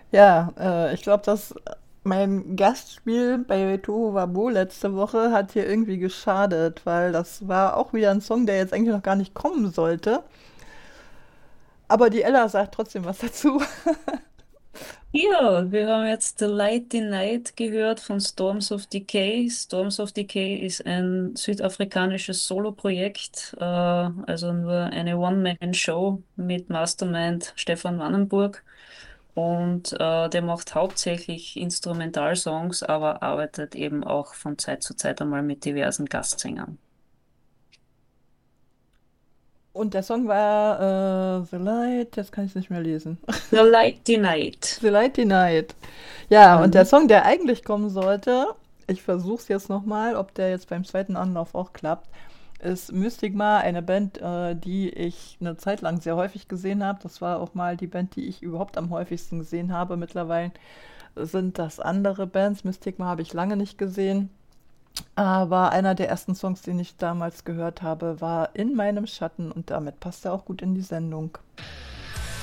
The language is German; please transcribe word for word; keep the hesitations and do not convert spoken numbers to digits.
Ja, äh, ich glaube, dass mein Gastspiel bei Tohu Wabo letzte Woche hat hier irgendwie geschadet, weil das war auch wieder ein Song, der jetzt eigentlich noch gar nicht kommen sollte. Aber die Ella sagt trotzdem was dazu. Ja, wir haben jetzt The Light the Night gehört von Storms of Decay. Storms of Decay ist ein südafrikanisches Soloprojekt, äh, also nur eine One-Man-Show mit Mastermind Stefan Wannenburg. Und äh, der macht hauptsächlich Instrumentalsongs, aber arbeitet eben auch von Zeit zu Zeit einmal mit diversen Gastsängern. Und der Song war äh, The Light, jetzt kann ich es nicht mehr lesen. The Light the Night. The Light, the Night. Ja, und der Mhm. Song, der eigentlich kommen sollte, ich versuch's jetzt nochmal, ob der jetzt beim zweiten Anlauf auch klappt, ist Mystigma, eine Band, äh, die ich eine Zeit lang sehr häufig gesehen habe. Das war auch mal die Band, die ich überhaupt am häufigsten gesehen habe. Mittlerweile sind das andere Bands. Mystigma habe ich lange nicht gesehen. Aber einer der ersten Songs, den ich damals gehört habe, war In meinem Schatten und damit passt er auch gut in die Sendung.